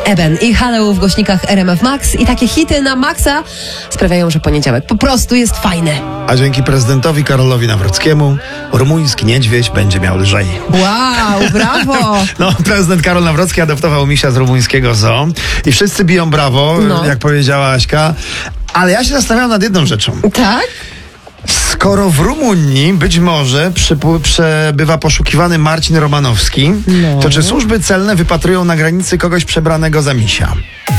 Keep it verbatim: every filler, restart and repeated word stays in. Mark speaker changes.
Speaker 1: Eben i Halleu w głośnikach R M F Max i takie hity na Maxa sprawiają, że poniedziałek po prostu jest fajny.
Speaker 2: A dzięki prezydentowi Karolowi Nawrockiemu rumuński niedźwiedź będzie miał lżej.
Speaker 1: Wow, brawo!
Speaker 2: No, prezydent Karol Nawrocki adoptował misia z rumuńskiego zoo i wszyscy biją brawo,
Speaker 1: No.
Speaker 2: jak powiedziała Aśka. Ale ja się zastanawiam nad jedną rzeczą.
Speaker 1: Tak?
Speaker 2: Skoro w Rumunii być może przypu- przebywa poszukiwany Marcin Romanowski,
Speaker 1: No.
Speaker 2: to czy służby celne wypatrują na granicy kogoś przebranego za misia?